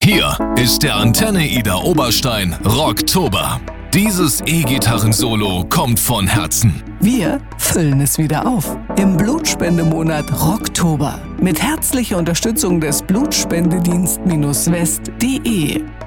Hier ist der Antenne Ida Oberstein Rocktober. Dieses E-Gitarren-Solo kommt von Herzen. Wir füllen es wieder auf im Blutspendemonat Rocktober mit herzlicher Unterstützung des Blutspendedienst-west.de.